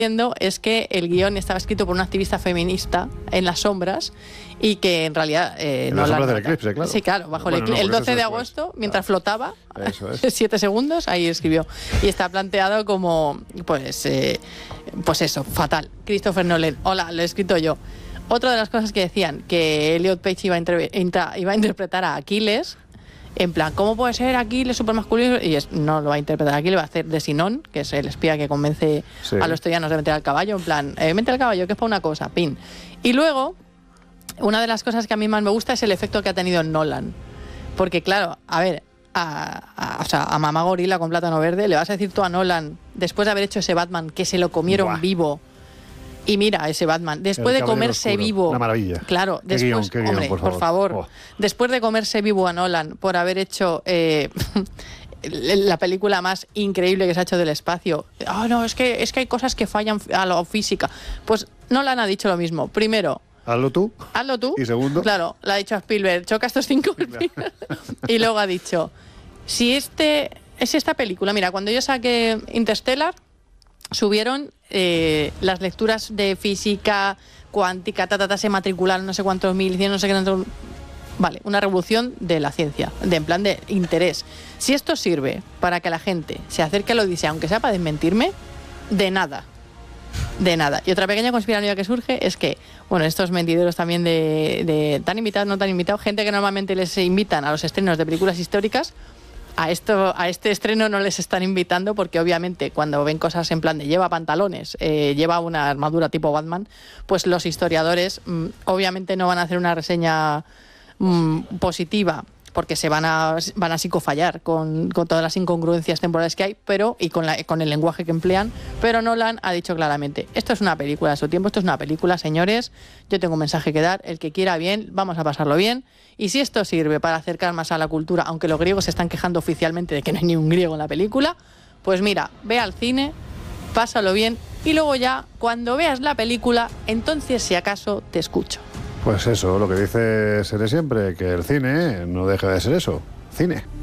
es que el guión estaba escrito por una activista feminista en las sombras y que en realidad en no las la sombras del eclipse, claro. Sí, claro, bajo Bueno, el 12 de después. agosto, mientras flotaba, Eso es. 7 segundos, ahí escribió. Y está planteado como, pues eso, fatal. Christopher Nolan, hola, lo he escrito yo. Otra de las cosas que decían, que Elliot Page iba a interpretar a Aquiles. En plan, ¿cómo puede ser Aquiles súper masculino? Y no lo va a interpretar Aquiles, va a hacer de Sinón, que es el espía que convence a los troyanos de meter al caballo. En plan, mete al caballo, que es para una cosa, pin. Y luego, una de las cosas que a mí más me gusta es el efecto que ha tenido en Nolan. Porque claro, a ver, a Mamá Gorila con plátano verde, le vas a decir tú a Nolan, después de haber hecho ese Batman, que se lo comieron vivo. Y mira ese Batman, después de comerse oscuro. vivo... Una maravilla. Claro, después, qué guión, hombre, por favor. Después de comerse vivo a Nolan por haber hecho la película más increíble que se ha hecho del espacio. No, es que hay cosas que fallan a la física. Pues Nolan ha dicho lo mismo. Primero... Hazlo tú. Y segundo... Claro, le ha dicho a Spielberg, choca estos 5 y luego ha dicho, si es esta película... Mira, cuando yo saqué Interstellar, subieron las lecturas de física cuántica, se matricularon no sé cuántos mil, no sé qué tanto. Vale, una revolución de la ciencia, en plan de interés. Si esto sirve para que la gente se acerque a la Odisea, aunque sea para desmentirme, de nada. De nada. Y otra pequeña conspiranoia que surge es que, bueno, estos mentideros también de tan invitados, no tan invitados, gente que normalmente les invitan a los estrenos de películas históricas, a este estreno no les están invitando porque obviamente cuando ven cosas en plan de lleva pantalones, lleva una armadura tipo Batman, pues los historiadores obviamente no van a hacer una reseña positiva porque se van a psicofallar con todas las incongruencias temporales que hay, pero y con el lenguaje que emplean, pero Nolan ha dicho claramente, esto es una película de su tiempo, esto es una película, señores, yo tengo un mensaje que dar, el que quiera bien, vamos a pasarlo bien, y si esto sirve para acercar más a la cultura, aunque los griegos se están quejando oficialmente de que no hay ni un griego en la película, pues mira, ve al cine, pásalo bien, y luego ya, cuando veas la película, entonces si acaso te escucho. Pues eso, lo que dice Sere siempre, que el cine no deja de ser eso, cine.